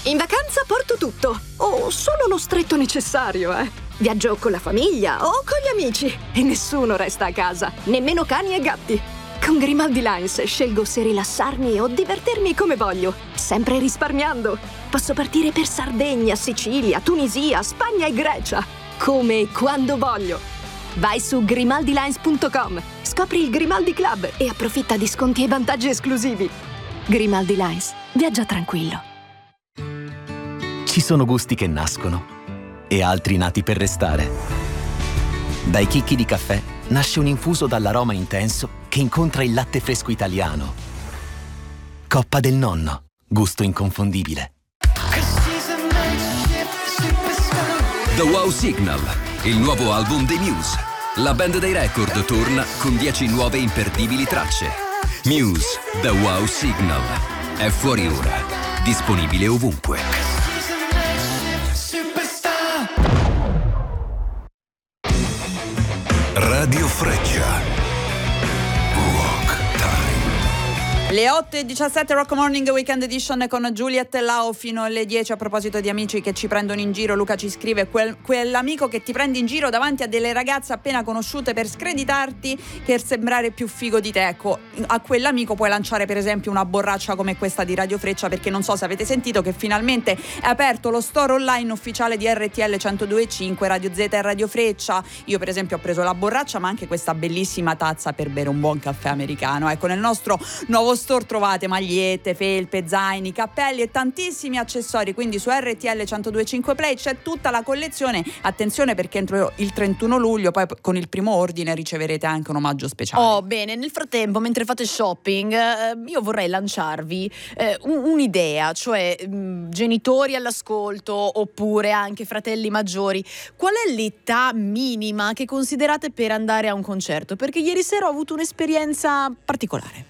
In vacanza porto tutto, o solo lo stretto necessario, Viaggio con la famiglia o con gli amici e nessuno resta a casa, nemmeno cani e gatti. Con Grimaldi Lines scelgo se rilassarmi o divertirmi come voglio, sempre risparmiando. Posso partire per Sardegna, Sicilia, Tunisia, Spagna e Grecia, come e quando voglio. Vai su grimaldilines.com, scopri il Grimaldi Club e approfitta di sconti e vantaggi esclusivi. Grimaldi Lines, viaggia tranquillo. Ci sono gusti che nascono e altri nati per restare. Dai chicchi di caffè nasce un infuso dall'aroma intenso che incontra il latte fresco italiano. Coppa del Nonno, gusto inconfondibile. The Wow Signal, il nuovo album dei Muse. La band dei record torna con 10 nuove imperdibili tracce. Muse, The Wow Signal. È fuori ora. Disponibile ovunque. Radio Freccia. Le 8:17 Rock Morning Weekend Edition con Juliet Lao fino alle 10. A proposito di amici che ci prendono in giro, Luca ci scrive: quell'amico che ti prende in giro davanti a delle ragazze appena conosciute per screditarti, per sembrare più figo di te. Ecco, a quell'amico puoi lanciare per esempio una borraccia come questa di Radio Freccia, perché non so se avete sentito che finalmente è aperto lo store online ufficiale di RTL 102.5, Radio Z e Radio Freccia. Io per esempio ho preso la borraccia, ma anche questa bellissima tazza per bere un buon caffè americano. Ecco, nel nostro nuovo store trovate magliette, felpe, zaini, cappelli e tantissimi accessori, quindi su RTL 102.5 Play c'è tutta la collezione. Attenzione, perché entro il 31 luglio poi con il primo ordine riceverete anche un omaggio speciale. Oh, bene, nel frattempo, mentre fate shopping, io vorrei lanciarvi un'idea, cioè genitori all'ascolto oppure anche fratelli maggiori. Qual è l'età minima che considerate per andare a un concerto? Perché ieri sera ho avuto un'esperienza particolare.